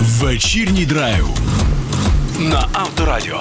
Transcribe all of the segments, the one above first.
Вечірній драйв на Авторадіо.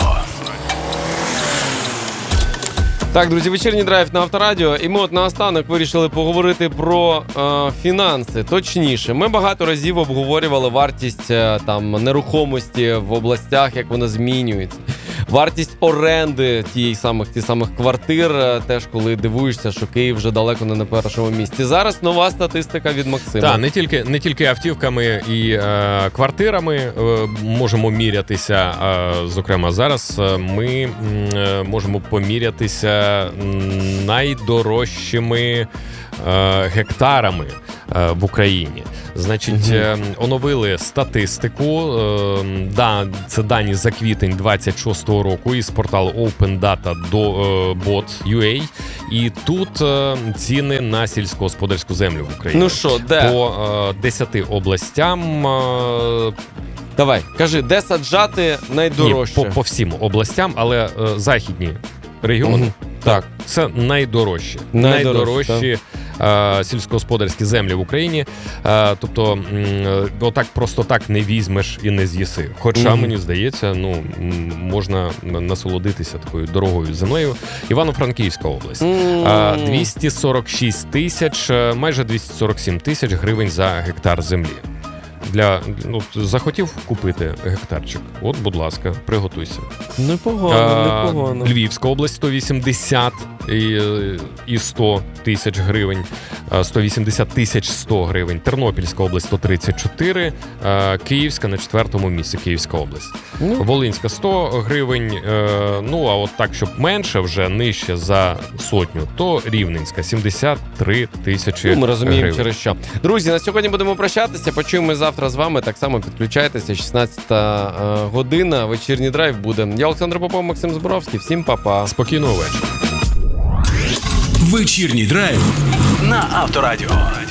Так, друзі, вечірній драйв на Авторадіо. І ми наостанок вирішили поговорити про фінанси. Точніше, ми багато разів обговорювали вартість нерухомості в областях, як вона змінюється. Вартість оренди тих самих квартир, теж коли дивуєшся, що Київ вже далеко не на першому місці. Зараз нова статистика від Максима. Так, не тільки автівками і квартирами можемо мірятися. Зокрема, зараз ми можемо помірятися найдорожчими гектарами в Україні. Значить, оновили статистику. Це дані за квітень 26-го року із порталу OpenData.bot.ua. І тут ціни на сільськогосподарську землю в Україні. Ну що, де? По 10 областям. Давай, кажи, де саджати найдорожче? Ні, по всім областям, але західні регіони. Так, це найдорожчі. Найдорожчі сільськогосподарські землі в Україні. Тобто, отак просто так не візьмеш і не з'їси. Хоча, мені здається, можна насолодитися такою дорогою землею. Івано-Франківська область. 246 тисяч, майже 247 тисяч гривень за гектар землі. Захотів купити гектарчик? От, будь ласка, приготуйся. Непогано. Львівська область 180 і 100 тисяч гривень. 180 тисяч 100 гривень. Тернопільська область 134. Київська на 4-му місці. Київська область. Волинська 100 гривень. А от так, щоб менше, вже нижче за сотню, то Рівненська 73 тисячі гривень. Ми розуміємо, через що. Друзі, на сьогодні будемо прощатися. Почуємо завтра з вами. Так само підключайтеся. 16 година. Вечірній драйв буде. Я Олександр Попов, Максим Зборовський. Всім па-па. Спокійного вечора. Вечірній драйв на Авторадіо.